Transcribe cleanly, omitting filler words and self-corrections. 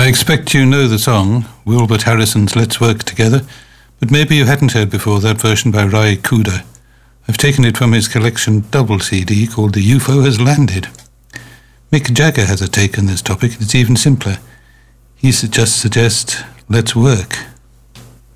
I expect you know the song, Wilbert Harrison's Let's Work Together, but maybe you hadn't heard before that version by Ry Cooder. I've taken it from his collection double CD called The UFO Has Landed. Mick Jagger has a take on this topic, and it's even simpler. He just suggests, let's work.